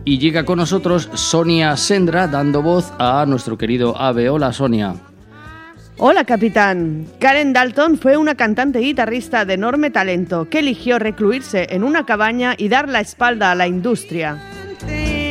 Y llega con nosotros Sonia Sendra dando voz a nuestro querido Ave. Hola, Sonia. Hola, capitán. Karen Dalton fue una cantante y guitarrista de enorme talento que eligió recluirse en una cabaña y dar la espalda a la industria.